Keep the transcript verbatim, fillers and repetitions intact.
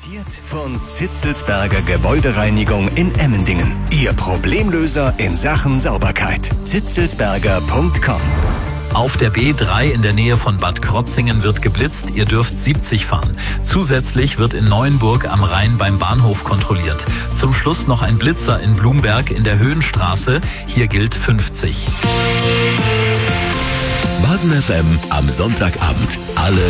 Präsentiert von Zitzelsberger Gebäudereinigung in Emmendingen. Ihr Problemlöser in Sachen Sauberkeit. zitzelsberger punkt com. Auf der B drei in der Nähe von Bad Krotzingen wird geblitzt. Ihr dürft siebzig fahren. Zusätzlich wird in Neuenburg am Rhein beim Bahnhof kontrolliert. Zum Schluss noch ein Blitzer in Blumberg in der Höhenstraße. Hier gilt fünfzig. Baden F M am Sonntagabend. Alle